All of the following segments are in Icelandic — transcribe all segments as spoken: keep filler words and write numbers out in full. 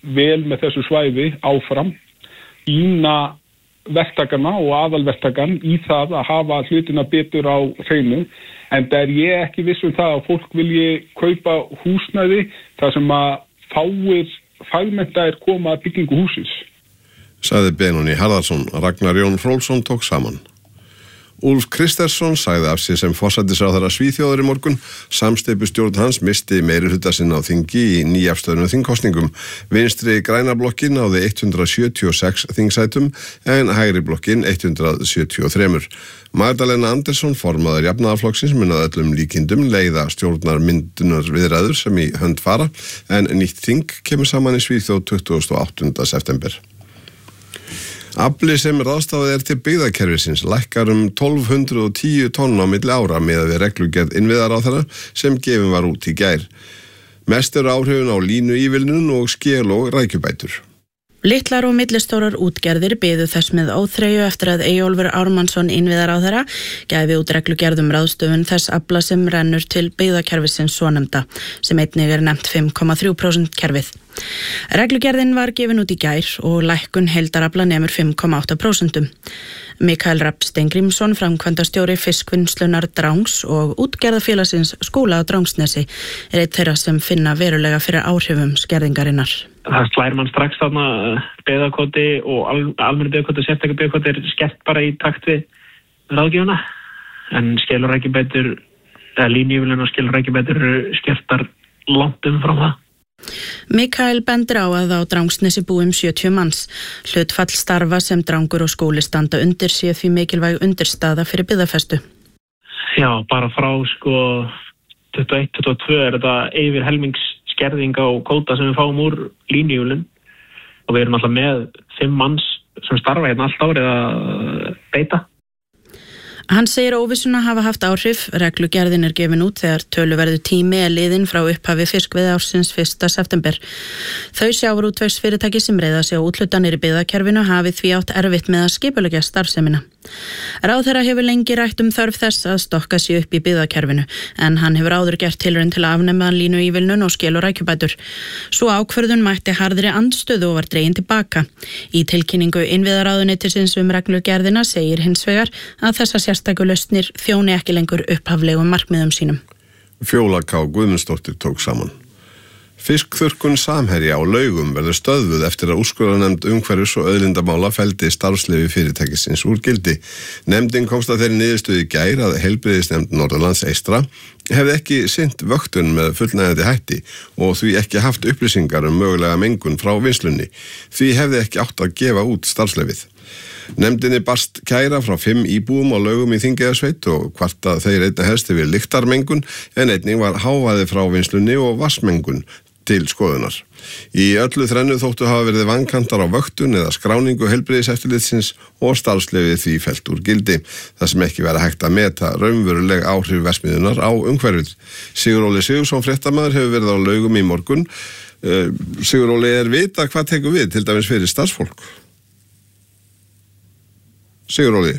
vel með þessu svæði áfram, ína verktakana og aðalverktakan í það að hafa hlutina betur á hreinu, en það er ég ekki viss um það að fólk vilji kaupa húsnæði þar sem að fáir fagmenntaðir koma að byggingu húsins. Sagði Benóni Harðarsson. Ragnar Jón Hrólfsson tók saman. Úlf Kristersson sagði af sér sem forsætisráðherra Svíþjóðar í morgun. Samsteypustjórn hans misti meirihluta sinn á þingi í nýafstöðnu þingkosningum. Vinstri græna blokkin náði hundrað sjötíu og sex þingsætum en hægri blokkin hundrað sjötíu og þrjú. Magdalena Andersson, formaður jafnaðarflokksins, mun að öllum líkindum leiða stjórnarmyndunar viðræður sem í hönd fara, en nýtt þing kemur saman í Svíþjóð tuttugasta og áttunda september. Afli sem ráðstafað er til byggðakerfisins lækkar um tólf hundruð og tíu tonn á milli ára miðað við reglugerð innviðaráðherra sem gefin var út í gær. Mest eru áhrifin á línu ívilnun og skel og rækjubætur. Litlar og millistórar útgerðir biðu þess með óþreyju eftir að Eyjólfur Ármannsson innviðaráðherra gæfi út reglugerðum ráðstöfun þess afla sem rennur til byggðakerfisins svonefnda, sem einnig er nefnt fimm komma þrjú prósent kerfið. Reglugerðin var gefin út í gær og lækkun heildarafla nemur fimm komma átta prósent. Mikael Rapp Steingrímsson, framkvæmdastjóri fiskvinnslunar Drangs og útgerðafélagsins Skúla á Drangsnesi, er eitt þeirra sem finna verulega fyrir áhrifum skerðingarinnar. Það slær mann strax þarna byggðakvóti og al, almenni byggðakvóti, sérstaka byggðakvóti er skert bara í takt við ráðgjöfuna, en skelurækjubætur, eða línuívilnun og skelurækjubætur eru skertar langt umfram það. Mikael bendir á að á Drangsnesi búi um sjötíu manns. Hlutfall starfa sem Drangur og Skúli standa undir sé því mikilvæg undirstaða fyrir byggðafestu. Já, bara frá sko tuttugu og eitt til tuttugu og tvö er þetta yfir helmingsskerðing á kvóta sem við fáum úr línuívilnun og við erum alltaf með fimm manns sem starfa hérna allt árið að beita. Hann segir óvissuna hafa haft áhrif. Reglugerðin er gefin út þegar töluverðu tími er liðinn frá upphafi fiskveiðiársins fyrsta september. Þau sjávarútvegsfyrirtæki sem reiða sig á úthlutanir í byggðakerfinu hafi því átt erfitt með að skipuleggja starfsemina. Ráðherra hefur lengi rætt um þörf þess að stokka sig upp í byggðakerfinu, en hann hefur áður gert tilraun til að afnema línuívilnun og skel og rækjubætur. Svo ákvörðun mætti harðri andstöðu og var dregin til baka. Í tilkynningu innviðaráðuneytisins um reglugerðina segir hins vegar að þessa sérstæku lausnir þjóni ekki lengur upphaflegum markmiðum sínum. Fjóla K. Guðmundsdóttir tók saman. Fiskþurrkun Samherja á Laugum verður stöðvuð eftir að úrskurðarnefnd umhverfis- og auðlindamála felldi starfsleyfi fyrirtækisins úr gildi. Nefndin komst að þeirri niðurstöðu í gær að heilbrigðisnefnd Norðurlands eystra hefði ekki sinnt vöktun með fullnægjandi hætti og því ekki haft upplýsingar um mögulega mengun frá vinnslunni. Því hefði ekki átt að gefa út starfsleyfið. Nefndinni barst kæra frá fimm íbúum á Laugum í Þingeyjarsveit og kvarta þeir einna helst yfir lyktarmengun, en einnig var hávaði frá vinnslunni og vatnsmengun til skoðunar. Í öllu þrennu þóttu hafa verið vankantar á vöktun eða skráningu heilbrigðiseftirlitsins og starfsleyfið því fellt úr gildi, þar sem ekki verið hægt að meta raunveruleg áhrif verksmiðjunar á umhverfið. Siguróli Sigursson fréttamaður hefur verið á Laugum í morgun. Siguróli, er vita hvað tekur við til dæmis fyrir starfsfólk? Siguróli.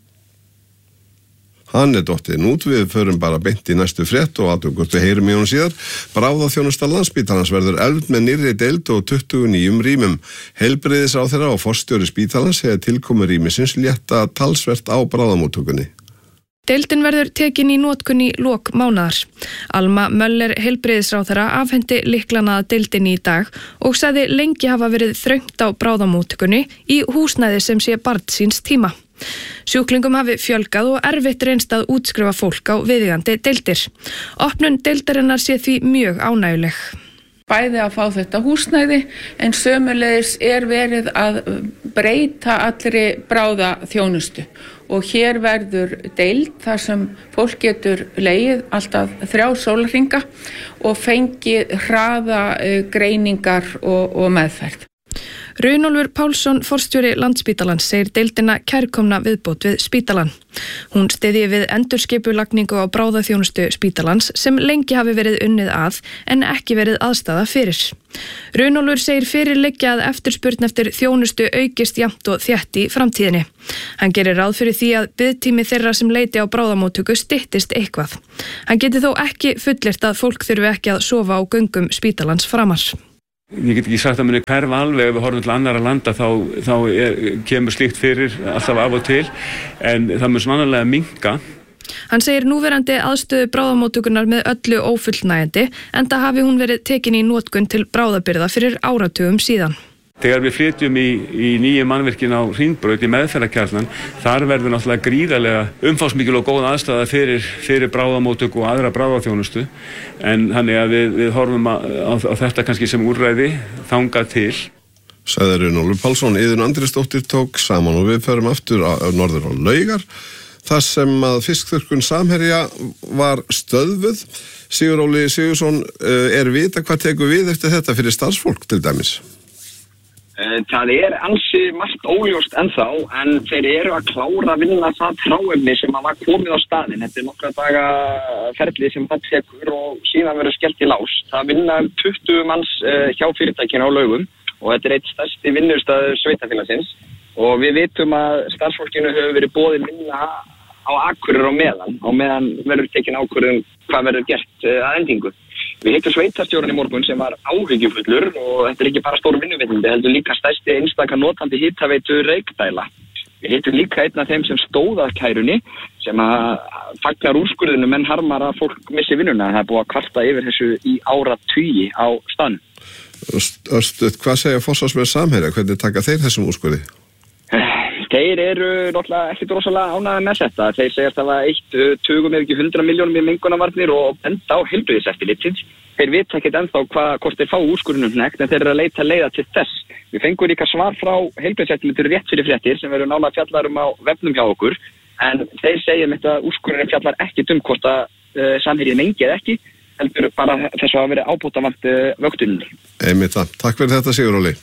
Hann er dottinn út, við förum bara beint í næstu frétt og aðtökum hvort við heyrum í honum síðar. Bráðaþjónusta Landspítalans verður efld með nýrri deild og tuttugu nýjum rýmum. Heilbrigðisráðherra og forstjóri spítalans segja tilkomu rýmisins létta talsvert á bráðamóttökunni. Deildin verður tekin í notkun í lok mánaðar. Alma Möller heilbrigðisráðherra afhendi lyklana að deildin í dag og sagði lengi hafa verið þröngt á bráðamóttökunni í húsnæði sem sé barn síns tíma. Sjúklingum hafi fjölgað og erfitt reynst að útskrifa fólk á viðeigandi deildir. Opnun deildarinnar sé því mjög ánægjuleg. Bæði að fá þetta húsnæði, en sömuleiðis er verið að breyta allri bráðaþjónustu og hér verður deild þar sem fólk getur legið alltaf þrjá sólarhringa og fengið hraða greiningar og, og meðferð. Runólfur Pálsson, forstjóri Landspítalans, segir deildina kærkomna viðbót við spítalan. Hún styðji við endurskipulagningu á bráðaþjónustu spítalans sem lengi hafi verið unnið að en ekki verið aðstaða fyrir. Runólfur segir fyrir liggja að eftirspurn eftir þjónustu aukist jafnt og þétt í framtíðinni. Hann gerir ráð fyrir því að biðtími þeirra sem leiti á bráðamóttöku styttist eitthvað. Hann geti þó ekki fullyrt að fólk þurfi ekki að sofa á göngum spítalans framar. Ég get ekki sagt að muni hverfa alveg ef við horfum til annara landa þá, þá er, kemur slíkt fyrir alltaf af og til en það mun sannarlega minnka. Hann segir núverandi aðstöðu bráðamóttökunnar með öllu ófullnægjandi enda hafi hún verið tekin í notkun til bráðabirgða fyrir áratugum síðan. Þegar við flytjum í, í nýju mannvirkin á Hringbraut í meðferðarkjarnan, þar verður náttúrulega gríðarlega umfangsmikil og góð aðstæða fyrir, fyrir bráðamóttöku og aðra bráðaþjónustu en þannig að við, við horfum á, á, á þetta kannski sem úrræði þangað til. Sagði Runólfur Pálsson, Iðunn Andrésdóttir tók saman og við förum aftur á, á norður á Laugar þar sem að fiskþurrkun Samherja var stöðvuð. Sigur Óli Sigursson, er vita hvað tekur við eftir þetta fyrir starfsfólk til dæmis? Það er ansi margt óljóst ennþá en þeir eru að klára að vinna það tráefni sem var komið á staðinn. Þetta er nokkra daga ferli sem það tekur og síðan verður skellt í lás. Það vinna tuttugu manns hjá fyrirtækinu á Laugum og þetta er eitt stærsti vinnustæður sveitarfélagsins og við vitum að starfsfólkinu hefur verið boðið vinna á Akureyri á meðan og meðan verður tekin ákvörðun hvað verður gert að endingu. Við hittum sveitarstjóran í morgun sem var áhyggjufullur og þetta er ekki bara stór vinnuveitandi, heldur líka stærsti einstaka notandi hitaveitu Reykdæla. Við hittum líka einn af þeim sem stóð að kærunni sem að fagnar úrskurðinu menn harmar að fólk missi vinnuna. Það er búið að kvarta yfir þessu í áratugi á staðnum. Örstuð, hvað segja forsvarsmenn Samherja? Hvernig taka þeir þessum úrskurði? Þeir eru náttúrulega ekkert rosalega ánægðir með þetta. Þeir segjast að það eitt tugum eða ekki hundra milljónum í mengunarvarnir og enda á heilbrigðiseftirlitsins. Þeir vita ekkert ennþá hvað hvort þeir fá úrskurðinum hnekkt en þeir eru að leita leiða til þess. Við fengum líka svar frá heilbrigðiseftirlitinu rétt fyrir fréttir sem verður nálega fjallar um á vefnum hjá okkur en þeir segja með þetta úrskurðin fjallar ekkert um hvort að uh, Samherjið mengi eða ekki heldur bara þess að vera ábótavant uh, vöktuninni. Einmitt það. Takk fyrir þetta Sigur Óli.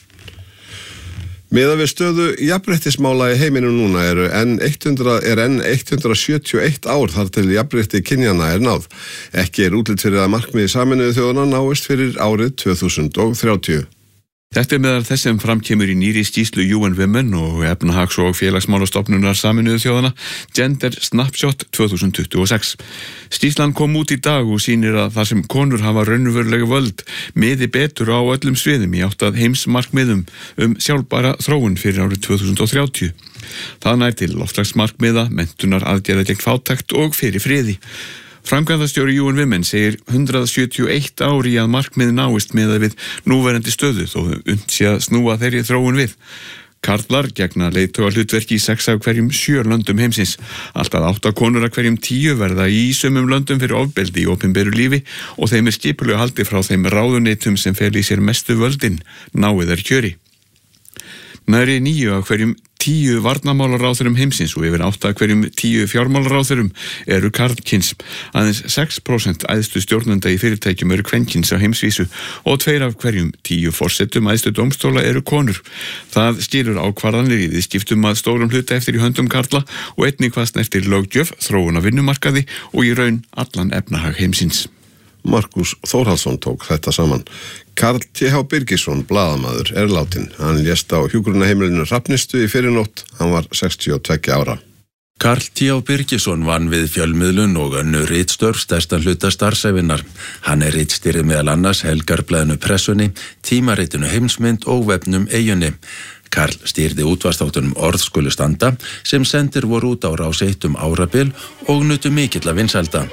Miðað við stöðu jafnréttismála í heiminum núna eru enn hundrað, er enn hundrað sjötíu og eitt ár þar til jafnrétti kynjanna er náð. Ekki er útlit fyrir að markmiði Sameinuðu þjóðanna náist fyrir árið tvö þúsund og þrjátíu. Þetta er meðal þess sem framkemur í nýri skýrslu U N Women og efnahags- og félagsmálastofnunar Sameinuðu þjóðanna Gender Snapshot tvö þúsund tuttugu og sex. Skýrslan kom út í dag og sýnir að þar sem konur hafa raunverulega völd miði betur á öllum sviðum í átt að heimsmarkmiðum um sjálfbæra þróun fyrir árið tvö þúsund og þrjátíu. Það nær til loftslagsmarkmiða, menntunar aðgerða gegn fátækt og fyrir friði. Framkvæmdastjóri U N Women segir hundrað sjötíu og eitt ári að markmið náist með við núverandi stöðu þó unnt sé að snúa þeirri þróun við. Karlar gegna leiðtoga hlutverki í sex af hverjum sjö löndum heimsins. Alltaf átta konur af hverjum tíu verða í sumum löndum fyrir ofbeldi í opinberu lífi og þeim er skipulega haldið frá þeim ráðuneytum sem fel í sér mestu völdin, náið er kjöri. Nærri níu af hverjum tíu varnarmálaráðurum heimsins og yfir átta af hverjum tíu fjármálaráðurum eru karlkyns. Aðeins sex prósent æðstu stjórnenda í fyrirtækjum eru kvenkyns á heimsvísu og tveir af hverjum tíu forsetum æðstu dómstóla eru konur. Það skilur ákvarðanir í viðskiptum að stórum hluta eftir í höndum karla og einnig hvað snertir löggjöf, þróun á vinnumarkaði og í raun allan efnahag heimsins. Markus Þórhallsson tók þetta saman. Karl T H Birgisson, blaðamaður, er látin. Hann lést á hjúkrunarheimilinu Hrafnistu í fyrrinótt. Hann var sextíu og tveggja ára. Karl T H Birgisson vann við fjölmiðlun og önnur ritstörf stærstan hluta starfsævinnar. Hann er ritstýrið meðal annars Helgarblaðinu Pressunni, tímaritinu Heimsmynd og vefnum Eyjunni. Karl stýrði útvarpsþáttunum Orð skulu standa sem sendir voru út á Rás eitt um árabil og nutu mikilla vinsælda.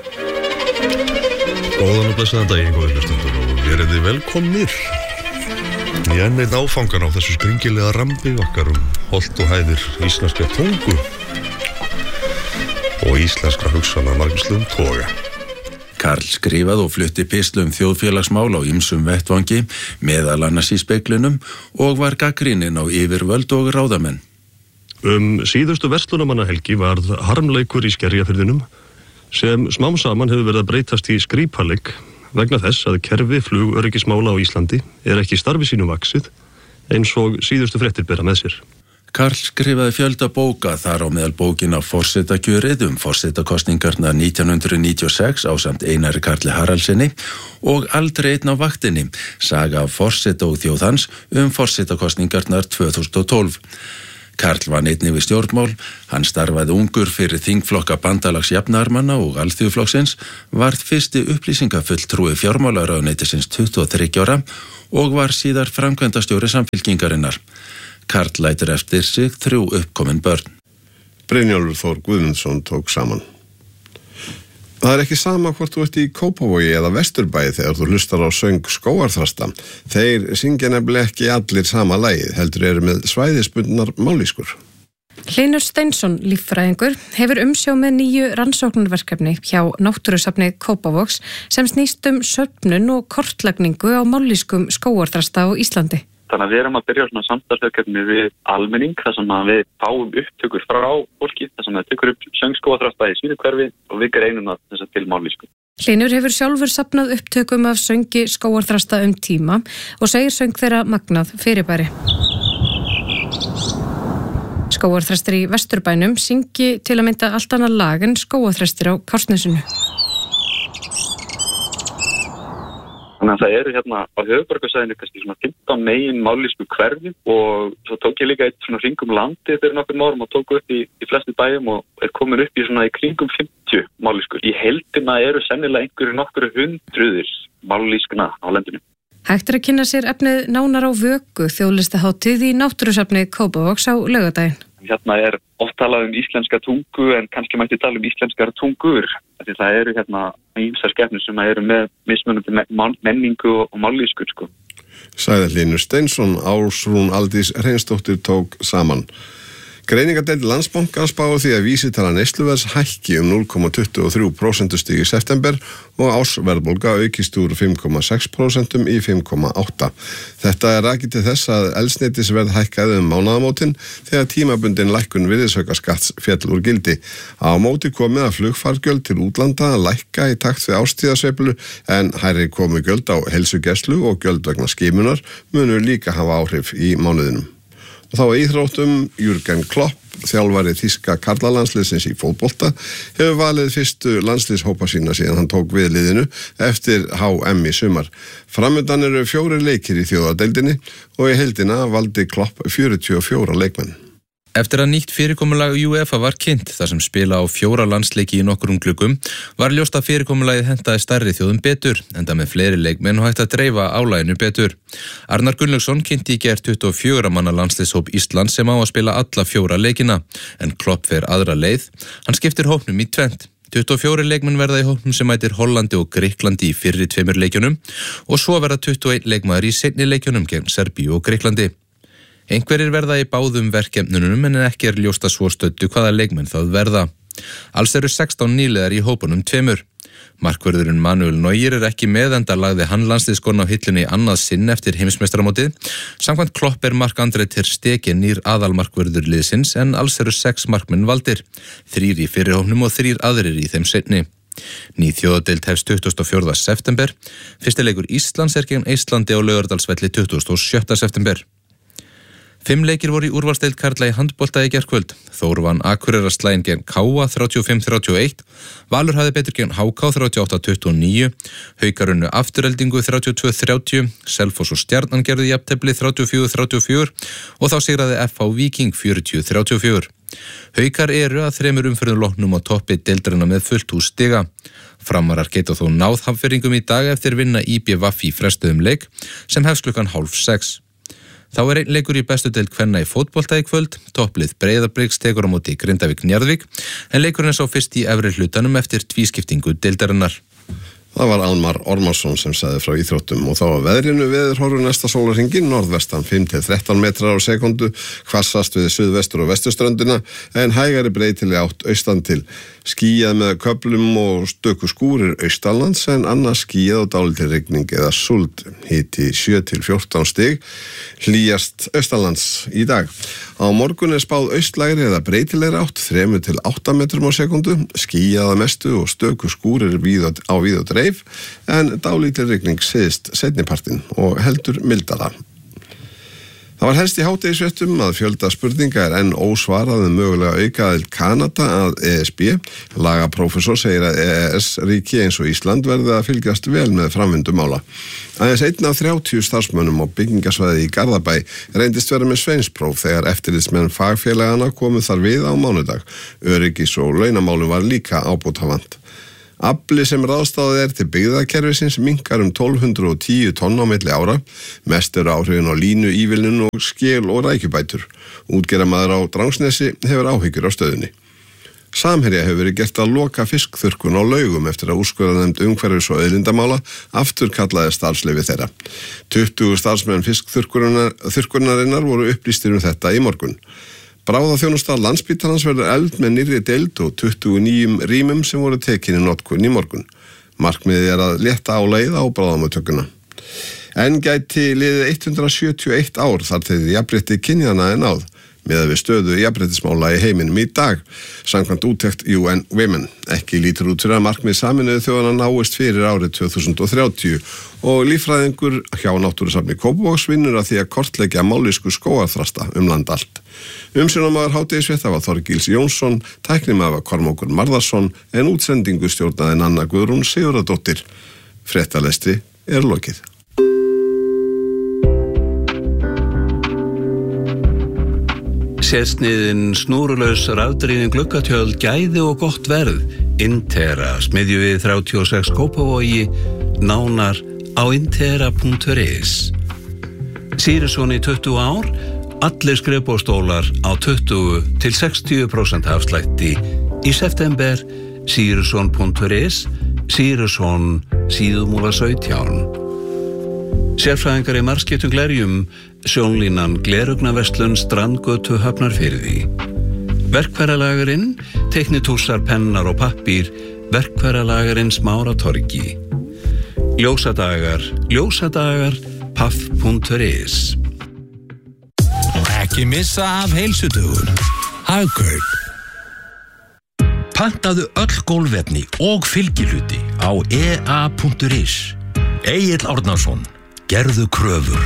Góðan og blessaðan daginn, góðir hlustendur og verið þið velkomnir. Ég enn einn áfangan á þessu skringilega rambi okkar um holt og hæðir íslenska tungu og íslenskra hugsana margvíslegum toga. Karl skrifað og flutti pislu um þjóðfélagsmál á ýmsum vettvangi, meðal annars í Speglinum og var gagnrýninn á yfirvöld og ráðamenn. Um síðustu verslunarmannahelgi varð harmleikur í Skerjafirðinum sem smám saman hefur verið að breytast í skrípaleik vegna þess að kerfi flugöryggismála á Íslandi er ekki starfi sínu vaxið eins og síðustu fréttir bera með sér. Karl skrifaði fjölda bóka þar á meðal bókina Forsetakjörið um forsetakostningarnar nítján hundruð níutíu og sex ásamt Einari Karli Haraldsinni og Aldrei einn á vaktinni, saga af forseta og þjóð hans um forsetakostningarnar tvö þúsund og tólf. Karl vann einnig við stjórnmál, hann starfaði ungur fyrir þingflokka bandalags jafnaðarmanna og Alþýðuflokksins, varð fyrsti upplýsingafulltrúi fjármálaráðuneytisins tuttugu og þriggja ára og var síðar framkvæmdastjóri Samfylkingarinnar. Karl lætur eftir sig þrjú uppkomin börn. Brynjólfur Þór Guðmundsson tók saman. Það er ekki sama hvort þú ert í Kópavogi eða Vesturbæi þegar þú hlustar á söng Skógarþrasta. Þeir syngja nefnilega ekki allir sama lagið, heldur eru með svæðisbundnar mállýskur. Hlynur Steinsson, líffræðingur, hefur umsjá með nýju rannsóknarverkefni hjá Náttúrusafni Kópavogs sem snýst um söfnun og kortlagningu á mállýskum skógarþrasta á Íslandi. Þannig að við erum að byrja svona samstarfsverkefni við almenning, þar sem að við fáum upptökur frá fólki, þar sem við tökur upp söngskógarþrasta í sínu hverfi og við greinum það þess að til mállýsku. Hlynur hefur sjálfur safnað upptökum af söngi skógarþrasta um tíma og segir söng þeirra magnað fyrirbæri. Skógarþrestir í Vesturbænum syngi til að mynda allt annað lag en skógarþrestir á Kársnesinu. Þannig að það eru hérna á höfuðborgarsvæðinu kannski svona fimmtán megin mállýsku hverfi og svo tók ég líka eitt svona hringum landi fyrir nokkrum árum og tók upp í, í flestu bæjum og er komin upp í svona í kringum fimmtíu mállýskur. Í heildina eru sennilega einhverju nokkru hundruðir mállýskna á landinu. Hægt er að kynna sér efnið nánar á Vöku þjóðlistahátíð í Náttúrusafni Kópavogs á laugardaginn. Hérna er oft talað um íslenska tungu en kannski mætti tala um íslenskar tungur. Því það eru hérna ýmsar skepnur sem eru með mismunandi menningu og mállýskur sko. Sagði Hlynur Steinsson, Ásrún Aldís Hreinsdóttir tók saman. Greiningadeild Landsbankans spáir því að vísitala neysluverðs hækki um núll komma tuttugu og þrjú prósentustig í september og ársverðbólga aukist úr fimm komma sex prósent í fimm komma átta. Þetta er rakið til þess að eldsneytisverð hækkaði um mánaðamótin þegar tímabundin lækkun virðisaukaskatts féll úr gildi. Á móti komið að flugfargjöld til útlanda lækka í takt við árstíðasveiflu en hærri komu gjöld á heilsugæslu og gjöld vegna skimunar munu líka hafa áhrif í mánuðinum. Og þá að íþróttum Jürgen Klopp, þjálfari þýska karlalandsliðsins í fótbolta, hefur valið fyrstu landsliðshópa sína síðan hann tók við liðinu eftir H M í sumar. Framundan eru fjórir leikir í þjóðadeildinni og í heildina valdi Klopp fjörutíu og fjóra leikmenn. Eftir að nýtt fyrirkomulag UEFA var kynnt þar sem spila á fjóra landsleiki í nokkrum gluggum var ljóst að fyrirkomulagið hentaði stærri þjóðum betur, enda með fleiri leikmenn og hægt að dreifa álaginu betur. Arnar Gunnlaugsson kynnti í gær tuttugu og fjögurra manna landsliðshóp Íslands sem á að spila alla fjóra leikina, en Klopp fer aðra leið. Hann skiptir hópnum í tvennt. tuttugu og fjórir leikmenn verða í hópnum sem mætir Hollandi og Grikklandi í fyrri tveimur leikjunum og svo verða tuttugu og einn leikmaður í seinni leikjunum gegn Serbíu og Grikklandi. Einhverjir verða í báðum verkefnunum en ekki er ljóst að svo stöddu hvaða leikmenn það verða. Alls eru sextán nýliðar í hópunum tveimur. Markvörðurinn Manuel Neuer er ekki með enda lagði hann landsliðsskona á hillunni annað sinn eftir heimsmeistaramótið. Samkvæmt Klopp er Marc-André ter Stegen nýr aðalmarkvörður liðsins en alls eru sex markmenn valdir. Þrír í fyrri hópnum og þrír aðrir í þeim seinni. Ný þjóðadeild hefst tuttugasta og fjórða september. Fyrsti leikur Íslands er gegn Eistlandi á Laugardalsvelli tuttugasta og sjötta september. Fimm leikir voru í úrvalsdeild karla í handbolta í gærkvöld. Þór vann Akureyrarslaginn gegn K A þrjátíu og fimm þrjátíu og eitt, Valur hafði betur gegn H K þrjátíu og átta tuttugu og níu, Haukar unnu Aftureldingu þrjátíu og tvö þrjátíu, Selfoss og Stjarnan gerðu jafntefli þrjátíu og fjögur þrjátíu og fjögur og þá sigraði F H Víking fjörutíu þrjátíu og fjögur. Haukar eru að þremur umferðum loknum á toppi deildarinnar með fullt hús stiga. Framarar geta þó náð hamfyrringum í dag eftir vinna í B V í frestuðum leik sem hefst klukkan hálf sex. Þá er einn leikur í bestu deild kvenna í fótbolta í kvöld, topplið Breiðabliks tekur á móti Grindavík Njarðvík, en leikurinn er sá fyrst í efri hlutanum eftir tvískiptingu deildarinnar. Það var Almar Ormarsson sem sagði frá íþróttum og þá að veðrinu veðurhorfur næsta sólarhringinn, norðvestan fimm til þrettán metrar á sekundu, hvassast við suðvestur og vesturströndina, en hægari breytileg átt austan til. Skýjað með köflum og stöku skúrir austanlands en annars skýjað og dálítil rigning eða súld, hiti sjö til fjórtán stig, hlýjast austanlands í dag. Á morgun er spáð austlægri eða breytilegri átt þrjú til átta metrum á sekundu, skýjað að mestu og stöku skúrir á víð og dreif, en dálítil rigning syðst seinnipartinn og heldur mildara. Það var helst í hádegisfréttum að fjölda spurninga er enn ósvarað um mögulega aukaðild Kanada að E S B. Lagaprófessor segir að E E S-ríki eins og Ísland verði að fylgjast vel með framvindu mála. Aðeins einn af þrjátíu starfsmönnum á byggingasvæði í Garðabæ reyndist vera með sveinspróf þegar eftirlitsmenn fagfélagana komu þar við á mánudag. Öryggis- og launamálum var líka ábótavant. Afli sem ráðstafað er til byggðakerfisins minnkar um tólf hundruð og tíu tonn á milli ára, mest eru áhrifin á línu, ívilnun og skel og rækjubætur. Útgerðarmaður á Drangsnesi hefur áhyggjur á stöðunni. Samherja hefur verið gert að loka fiskþurrkun á Laugum eftir að úrskurðarnefnd umhverfis- og auðlindamála afturkallaði starfsleyfi þeirra. tuttugu starfsmenn fiskþurrkunarinnar voru upplýstir um þetta í morgun. Bráðaþjónusta Landspítalans verður efld með nýrri deild og tuttugu nýjum rýmum sem voru tekin í notkun í morgun. Markmiðið er að létta álagið á bráðamóttökuna. En gæti liðið hundrað sjötíu og eitt ár þar til jafnrétti kynjanna er náð, miðað við stöðu jafnréttismála í heiminum í dag, samkvæmt úttekt U N Women. Ekki lítur út fyrir að markmið Sameinuðu þjóðanna náist fyrir árið tvö þúsund og þrjátíu og líffræðingur hjá Náttúrusafni Kópavogs vinnur að því að kortleggja mállýsku skógarþrasta um land allt. Umsjónarmaður hádegisfrétta var Þorgils Jónsson, tæknimaður var Kormákur Marðarsson en útsendingu stjórnaði Nanna Guðrún Sigurðardóttir. Fréttalestri er lokið. Sérsniðin snúrulaus rafdrifin gluggatjöld, gæði og gott verð. Intera, smiðju við þrjátíu og sex Kópavogi, nánar á intera punktur is. Sýrisson í tuttugu ár, allir skrifbórstólar á tuttugu til sextíu prósent afslætti. Í september, sýrisson punktur is, Sýrisson, Síðumúla sautján. Sérfræðingar í margskiptum glerjum, sjónlínan Glerugnaverslun Strandgötu Hafnarfirði. Verkfæralagarinn, teiknitúsar, pennar og pappír, Verkfæralagarinn Smáratorgi. Ljósadagar, ljósadagar, paff punktur is. Ekki missa af heilsudagur. Hagkaup. Pantaðu öll gólfefni og fylgihluti á e a punktur is. Egill Árnason, gerðu kröfur.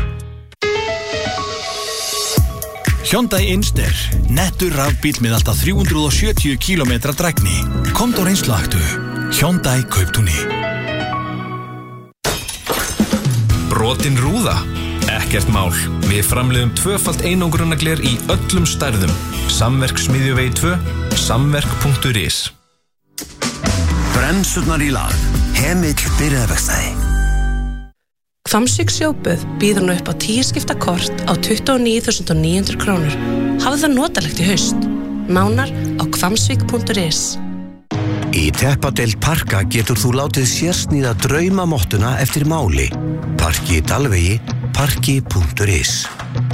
Hyundai Inster, nettur rafbíll með alltaf þrjú hundruð og sjötíu kílómetra drægni. Komdu á reynslahættu. Hyundai Kauptúni. Brotin rúða? Ekkert mál. Við framleiðum tvöfalt einangrunargler í öllum stærðum. Samverk Smiðjuvegi tvö, samverk punktur is. Bremsurnar í lag. Hemill byrjaðarverkstæði. Hvammsvík sjóböð býður nú upp á tíu skipta kort á tuttugu og níu þúsund níu hundruð krónur. Hafðu það notalegt í haust. Nánar á hvammsvík punktur is. Í teppadeild Parka getur þú látið sérsníða draumamottuna eftir máli. Parki í Dalvegi, parki punktur is.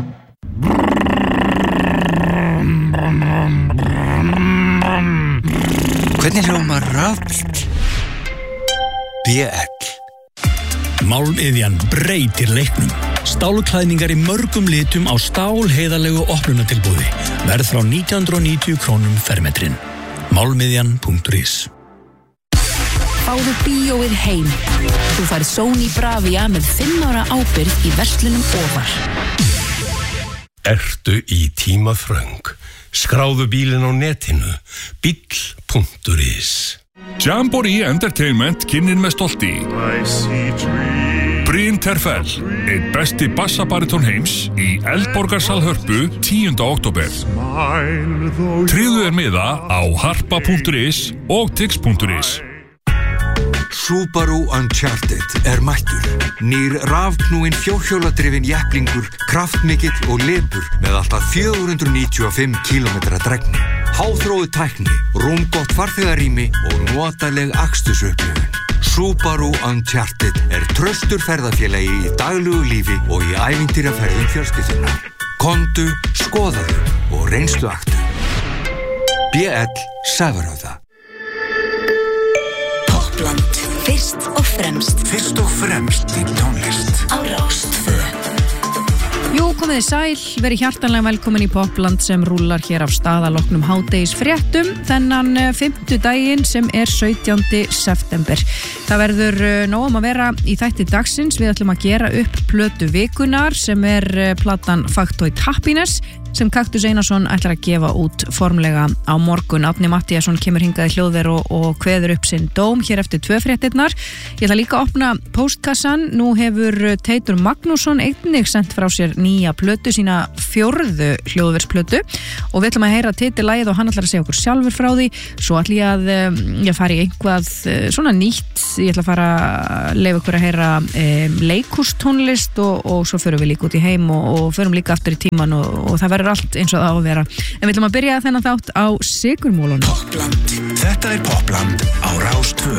Hvernig hljómar rafbíll? B L. Málmiðjan breytir leiknum. Stálklæðningar í mörgum litum á stálheiðarlegu opnunatilboði. Verð frá nítján hundruð og níutíu krónum fermetrin. Málmiðjan punktur is. Fáðu bíóið heim. Þú færð Sony Bravia með fimm ára ábyrgð í verslunum ofar. Ertu í tímaþröng? Skráðu bílinn á netinu. bíll punktur is. Jamboree Entertainment kynnir með stolti Bryn Terfell, einn besti bassabaritón heims í Eldborgarsal Hörpu tíunda október. Tryggðu þér miða á harpa punktur is og tix punktur is. Subaru Uncharted er mættur. Nýr rafknúinn fjórhjóladrifinn jepplingur, kraftmikill og lepur með alltaf fjögur hundruð níutíu og fimm kílómetra drægni. Háþróuð tækni, rúmgott farþegarými og notaleg akstursupplifun. Subaru Uncharted er traustur ferðafélagi í daglugu lífi og í ævintýraferðum fjölskyldunar. Komdu, skoðaðu og reynsluaktu. B L Sævarhöfða. Toppland, fyrst og fremst. Fyrst og fremst í tónlist. Á Rás tvö. Jú, komið þið sæl, verið hjartanlega velkomin í Popland sem rúlar hér af stað að loknum hádegis fréttum þennan fimmtudaginn sem er sautjándi september. Það verður nóg um að vera í þætti dagsins. Við ætlum að gera upp plötu vikunar sem er platan Factoid Happiness sem Kaktus Einarsson ætlar að gefa út formlega á morgun. Árni Matthíasson kemur hingað í hljóðver og, og kveður upp sinn dóm hér eftir tvö fréttirnar. Ég ætla líka að opna póstkassan. Nú hefur Teitur Magnússon einnig sendt frá sér nýja plötu, sína fjórðu hljóðversplötu og við ætlum að heyra titillagið og hann ætlar að segja okkur sjálfur frá því. Svo ætla ég að ég fara í einhvað svona nýtt. Ég ætla að fara að leyfa ykkur að heyra um, leikústónlist og, og svo förum við líka út í heim og, og förum líka aftur í tíman og, og það verður allt eins og það á að vera. En við ætlum að byrja þennan þátt á Sigurmólunum. Popland. Þetta er Popland á Rás tvö.